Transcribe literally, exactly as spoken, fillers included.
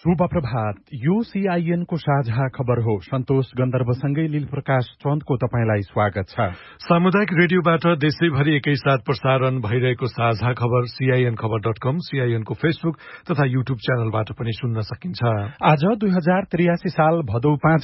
शुभ प्रभात। यो सीआईएन को साझा खबर हो। सन्तोष गन्धर्वसँगै लील प्रकाश चन्दको तपाईंलाई स्वागत छ। सामुदायिक रेडियोबाट देशैभरि एकैसाथ प्रसारण भइरहेको साझा खबर सीआईएन खबर डट कम, सीआईएन को फेसबुक तथा यूट्यूब च्यानलबाट पनि सुन्न सकिन्छ। आज दुई हजार त्रियासी साल भदौ पाँच